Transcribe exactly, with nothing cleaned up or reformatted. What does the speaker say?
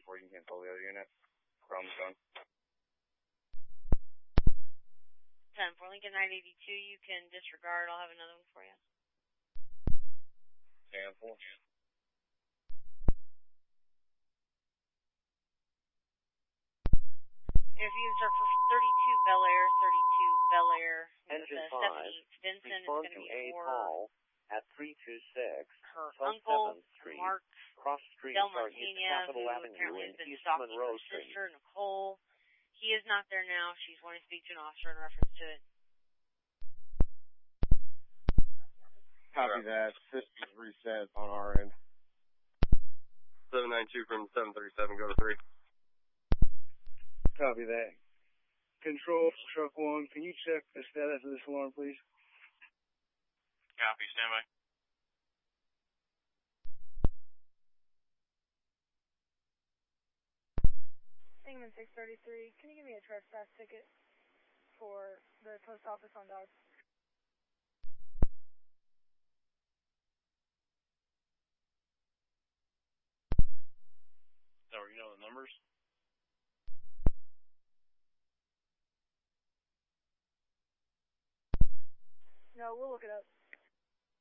before you can cancel the other unit. We're on the phone. ten for Lincoln nine eighty-two, you can disregard. I'll have another one for you. Cancel. If you start for thirty-two Bel Air, thirty-two Bel Air, Engine the five, seventy-eight Vincent, it's respond going to to be A for call at three two six, her South uncle, seventh Street, Mark Cross Street, Del Start East Montana, who Capitol Avenue, apparently and has been East stalking Monroe her Street. sister, Nicole. He is not there now. She's wanting to speak to an officer in reference to it. Copy that. System's reset on our end. seven nine two from seven thirty-seven, go to three. Copy that. Control, truck one, can you check the status of this alarm, please? Copy, standby. Ingman six thirty-three, can you give me a trespass ticket for the post office on Dodge? So, you know the numbers? No, we'll look it up.